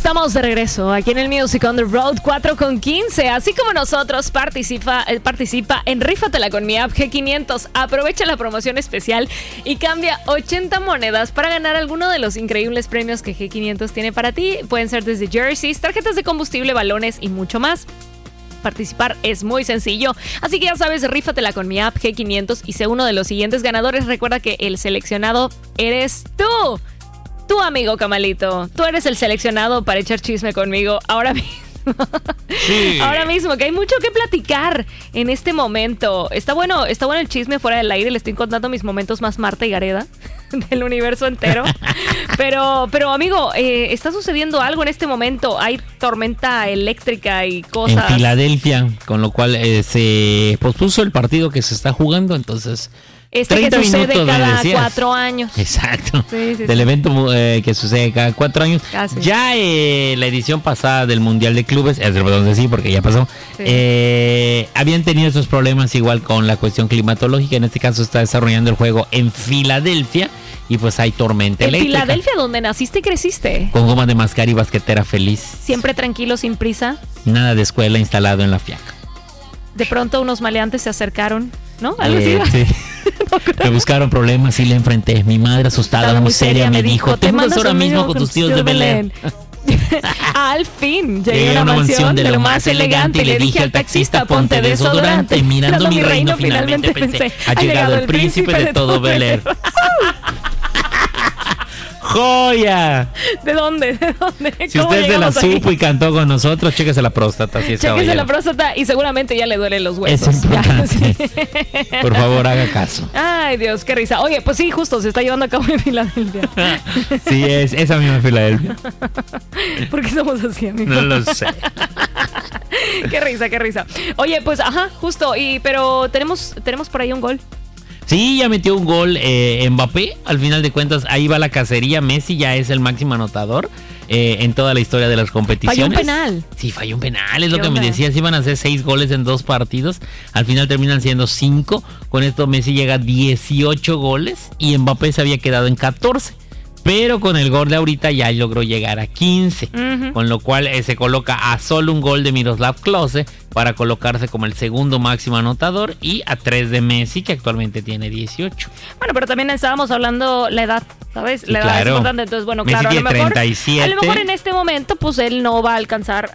Estamos de regreso aquí en el Music on the Road 4:15. Así como nosotros, participa en Rífatela con mi app G500. Aprovecha la promoción especial y cambia 80 monedas para ganar alguno de los increíbles premios que G500 tiene para ti. Pueden ser desde jerseys, tarjetas de combustible, balones y mucho más. Participar es muy sencillo, así que ya sabes, rífatela con mi app G500 y sé uno de los siguientes ganadores. Recuerda que el seleccionado eres tú. Tu amigo Camalito, tú eres el seleccionado para echar chisme conmigo ahora mismo. Sí. Ahora mismo, que hay mucho que platicar en este momento. Está bueno el chisme fuera del aire. Le estoy contando mis momentos más Marta y Gareda del universo entero. Pero amigo, está sucediendo algo en este momento. Hay tormenta eléctrica y cosas. En Filadelfia, con lo cual se pospuso el partido que se está jugando, entonces... que sucede cada 4 años. Exacto. Sí. Del evento que sucede cada 4 años. Casi. Ya la edición pasada del Mundial de Clubes, sí, porque ya pasó, habían tenido esos problemas igual con la cuestión climatológica. En este caso está desarrollando el juego en Filadelfia y pues hay tormenta eléctrica. ¿En Filadelfia, donde naciste y creciste? Con goma de mascar y basquetera feliz. Siempre tranquilo, sin prisa. Nada de escuela instalado en la fiaca. De pronto unos maleantes se acercaron, ¿no? Algo así. Sí. Me buscaron problemas y le enfrenté. Mi madre asustada, muy seria, me dijo: te mudas ahora mismo con tus tíos de Belén. Al fin llegué a una mansión de lo más elegante y le dije al taxista: ponte desodorante. Mirando mi reino, finalmente pensé: ha llegado el príncipe de todo Belén. ¡Joya! ¿De dónde? Si usted se la supo y cantó con nosotros, chéquese la próstata. Chéquese la próstata y seguramente ya le duelen los huesos. Es importante. Por favor, haga caso. Ay, Dios, qué risa. Oye, pues sí, justo se está llevando a cabo en Filadelfia. Sí, es esa misma Filadelfia. ¿Por qué somos así, amigo? No lo sé. Qué risa. Oye, pues justo, pero tenemos por ahí un gol. Sí, ya metió un gol Mbappé. Al final de cuentas, ahí va la cacería. Messi ya es el máximo anotador en toda la historia de las competiciones. Falló un penal. Sí, falló un penal, es lo que me decías. Iban a hacer 6 goles en 2 partidos. Al final terminan siendo 5. Con esto Messi llega a 18 goles y Mbappé se había quedado en 14. Pero con el gol de ahorita ya logró llegar a 15. Con lo cual se coloca a solo un gol de Miroslav Klose para colocarse como el segundo máximo anotador y a 3 de Messi, que actualmente tiene 18. Bueno, pero también estábamos hablando la edad, ¿sabes? La edad es importante, entonces bueno, Messi claro, tiene 37. A lo mejor en este momento pues él no va a alcanzar